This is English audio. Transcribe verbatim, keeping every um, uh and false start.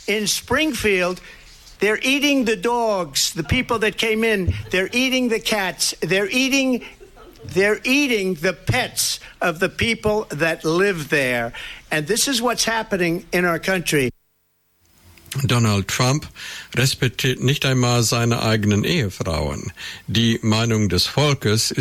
in Springfield, they're eating the dogs, the people that came in. They're eating the cats. They're eating, they're eating the pets of the people that live there. And this is what's happening in our country. Donald Trump respektiert nicht einmal seine eigenen Ehefrauen. Die Meinung des Volkes ist